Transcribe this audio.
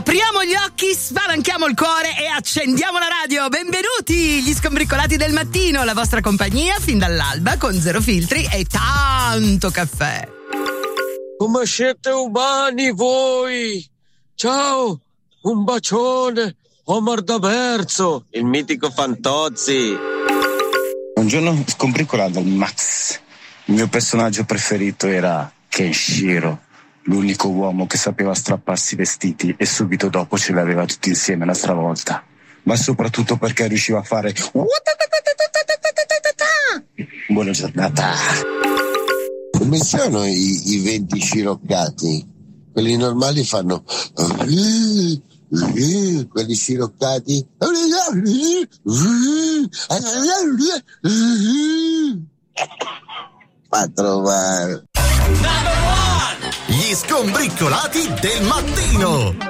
Apriamo gli occhi, spalanchiamo il cuore e accendiamo la radio. Benvenuti, gli scombricolati del mattino, la vostra compagnia fin dall'alba con zero filtri e tanto caffè. Come siete umani voi? Ciao, un bacione, Omar D'Averzo, il mitico Fantozzi. Buongiorno, scombricolato Max. Il mio personaggio preferito era Kenshiro, l'unico uomo che sapeva strapparsi i vestiti e subito dopo ce li aveva tutti insieme la stravolta, ma soprattutto perché riusciva a fare buona giornata. Come sono i venti sciroccati? Quelli normali fanno quelli sciroccati fa trovare Gli scombriccolati del mattino.